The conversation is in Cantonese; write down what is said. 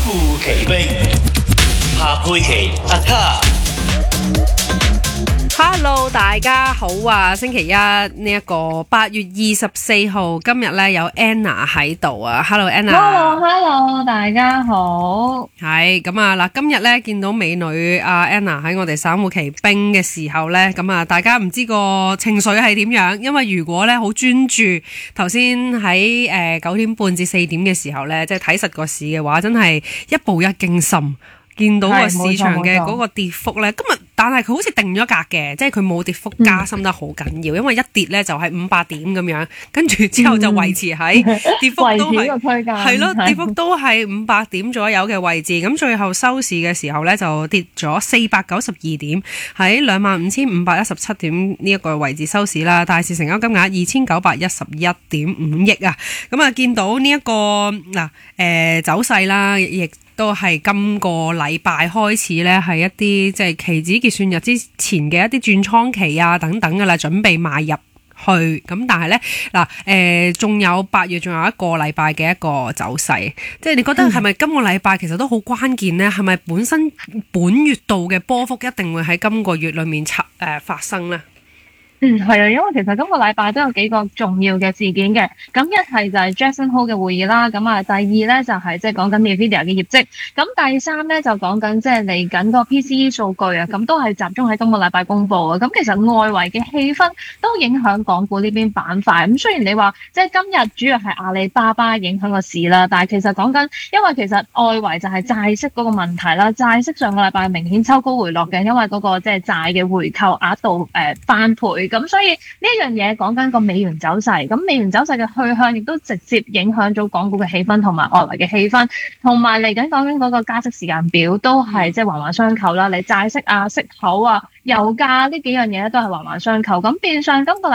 虎奇兵，夏佩琪阿卡。 Hello， 大家好啊！星期一呢一個8月24號，今日咧有 Anna 喺度啊。Hello Anna。Hello， 大家好。 係咁啊嗱，今日咧見到美女Anna 喺我哋散戶奇兵嘅時候咧，咁啊大家唔知個情緒係點樣？因為如果咧好專注，頭先喺9點半至4點嘅時候咧，即係睇實個市嘅話，真係一步一驚心。見到個市場嘅嗰個跌幅咧，今日但係佢好似定咗格嘅，即係佢冇跌幅加深得好緊要，因為一跌咧就係500點咁樣，跟住之後就維持喺跌幅都係係咯，跌幅都係500點左右嘅位置。咁最後收市嘅時候咧就跌咗492點，喺25,517點呢一個位置收市啦。大市成交金額2,911.5億啊。咁啊見到呢一個走勢啦，亦都係今個禮拜開始咧，係一啲即係期指結算日之前嘅一啲轉倉期啊等等噶啦，準備買入去。咁但係咧仲有8月仲有一個禮拜嘅一個走勢，即係你覺得係咪今個禮拜其實都好關鍵咧？係咪本身本月度嘅波幅一定會喺今個月裏面發生咧？ 係啊，因為其實今個禮拜都有幾個重要嘅事件嘅。咁一係就係 Jackson Hole 嘅會議啦，咁啊第二咧就係即係講緊 Nvidia 嘅業績，咁第三咧就講緊即係嚟緊個 PCE 數據啊，咁都係集中喺今個禮拜公布啊。咁其實外圍嘅氣氛都影響港股呢邊板塊。咁雖然你話即係今日主要係阿里巴巴影響個市啦，但係其實講緊，因為其實外圍就係債息嗰個問題啦，債息上個禮拜明顯抽高回落嘅，因為嗰個即係債嘅回購額度翻倍。咁所以呢樣嘢講緊個美元走勢，咁美元走勢嘅去向亦都直接影響咗港股嘅氣氛同埋外圍嘅氣氛，同埋嚟緊講緊嗰個加息時間表都係即係環環相扣啦。你債息啊、息口啊、油價呢幾樣嘢都係環環相扣，咁變相今個禮